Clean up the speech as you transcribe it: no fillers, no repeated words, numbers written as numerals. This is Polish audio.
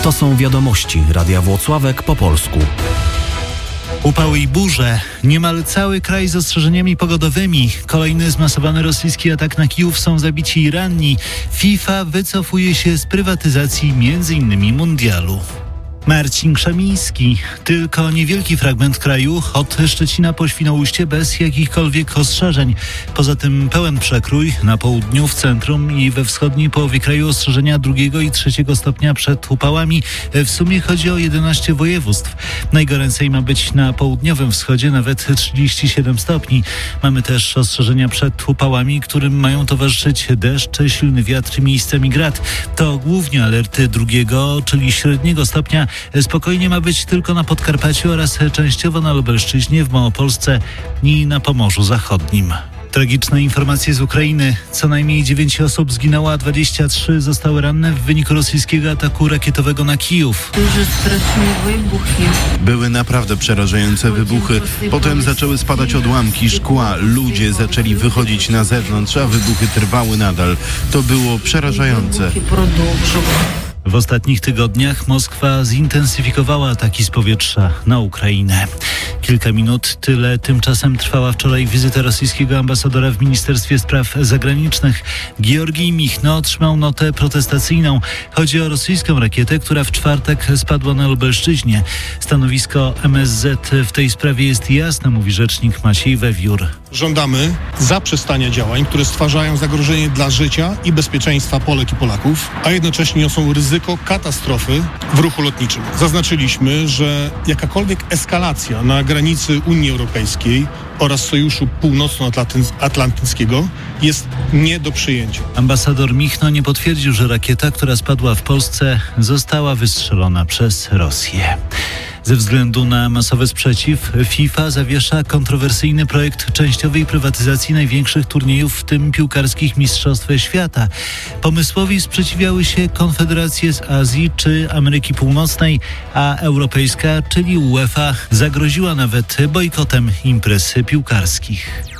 To są wiadomości Radia Włocławek po polsku. Upały i burze. Niemal cały kraj z ostrzeżeniami pogodowymi. Kolejny zmasowany rosyjski atak na Kijów, są zabici i ranni. FIFA wycofuje się z prywatyzacji m.in. mundialu. Marcin Krzemiński. Tylko niewielki fragment kraju od Szczecina po Świnoujście bez jakichkolwiek ostrzeżeń. Poza tym pełen przekrój na południu, w centrum i we wschodniej połowie kraju ostrzeżenia 2. i 3. stopnia przed upałami. W sumie chodzi o 11 województw. Najgoręcej ma być na południowym wschodzie, nawet 37 stopni. Mamy też ostrzeżenia przed upałami, którym mają towarzyszyć deszcz, silny wiatr, miejscami grad. To głównie alerty 2, czyli średniego stopnia. Spokojnie ma być tylko na Podkarpaciu oraz częściowo na Lubelszczyźnie, w Małopolsce i na Pomorzu Zachodnim. Tragiczne informacje z Ukrainy. Co najmniej 9 osób zginęło, a 23 zostały ranne w wyniku rosyjskiego ataku rakietowego na Kijów. Były naprawdę przerażające wybuchy. Potem zaczęły spadać odłamki szkła. Ludzie zaczęli wychodzić na zewnątrz, a wybuchy trwały nadal. To było przerażające. W ostatnich tygodniach Moskwa zintensyfikowała ataki z powietrza na Ukrainę. Kilka minut, tyle tymczasem trwała wczoraj wizyta rosyjskiego ambasadora w Ministerstwie Spraw Zagranicznych. Georgij Michno otrzymał notę protestacyjną. Chodzi o rosyjską rakietę, która w czwartek spadła na Lubelszczyźnie. Stanowisko MSZ w tej sprawie jest jasne, mówi rzecznik Maciej Wewiór. Żądamy zaprzestania działań, które stwarzają zagrożenie dla życia i bezpieczeństwa Polek i Polaków, a jednocześnie niosą ryzyko katastrofy w ruchu lotniczym. Zaznaczyliśmy, że jakakolwiek eskalacja na granicy Unii Europejskiej oraz Sojuszu Północnoatlantyckiego jest nie do przyjęcia. Ambasador Michno nie potwierdził, że rakieta, która spadła w Polsce, została wystrzelona przez Rosję. Ze względu na masowy sprzeciw FIFA zawiesza kontrowersyjny projekt częściowej prywatyzacji największych turniejów, w tym piłkarskich Mistrzostw Świata. Pomysłowi sprzeciwiały się konfederacje z Azji czy Ameryki Północnej, a europejska, czyli UEFA, zagroziła nawet bojkotem imprez piłkarskich.